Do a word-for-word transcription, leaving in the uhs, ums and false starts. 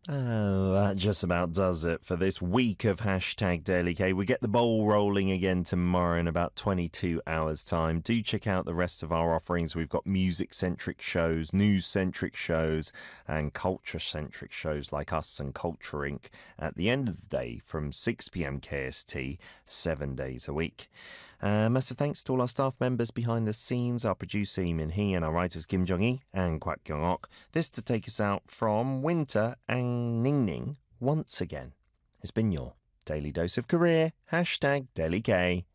Oh, that just about does it for this week of Hashtag Daily K. We get the ball rolling again tomorrow in about twenty-two hours' time. Do check out the rest of our offerings. We've got music-centric shows, news-centric shows, and culture-centric shows like us and Culture Incorporated at the end of the day from six p.m. K S T, seven days a week. Uh, massive thanks to all our staff members behind the scenes, our producer Lee Min Hee and our writers Kim Jong-hee and Kwak Kyung-ok. This to take us out from Winter and Ning Ning once again. It's been your Daily Dose of Career, hashtag Daily K.